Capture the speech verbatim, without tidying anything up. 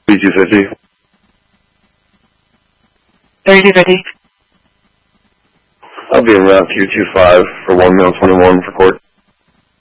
thirty-two fifty. thirty-two fifty. I'll be in route two two five for one mil twenty-one for court.